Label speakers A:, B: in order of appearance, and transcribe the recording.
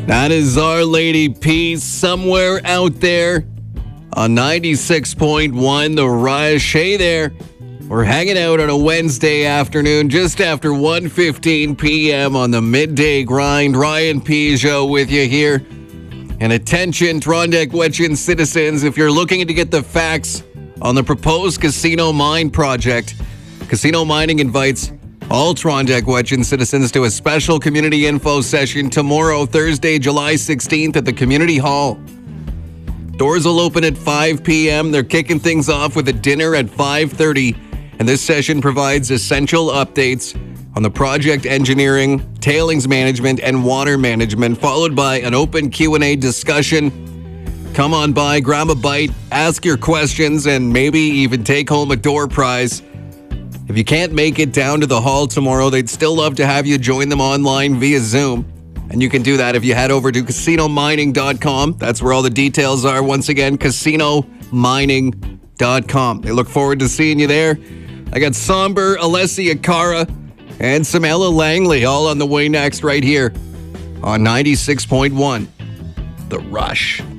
A: That is Our Lady Peace somewhere out there on 96.1 The Rush. Hey there. We're hanging out on a Wednesday afternoon just after 1:15 p.m. on the Midday Grind. Ryan Peugeot with you here. And attention, Trondheim-Gwech'in citizens, if you're looking to get the facts on the proposed Casino Mine project, Casino Mining invites all Trondheim-Gwech'in citizens to a special community info session tomorrow, Thursday, July 16th at the Community Hall. Doors will open at 5 p.m. They're kicking things off with a dinner at 5:30, and this session provides essential updates on the project engineering, tailings management, and water management, followed by an open Q&A discussion. Come on by, grab a bite, ask your questions, and maybe even take home a door prize. If you can't make it down to the hall tomorrow, they'd still love to have you join them online via Zoom. And you can do that if you head over to CasinoMining.com. That's where all the details are. Once again, CasinoMining.com. They look forward to seeing you there. I got Somber, Alessia Cara, and some Ella Langley all on the way next right here on 96.1 The Rush.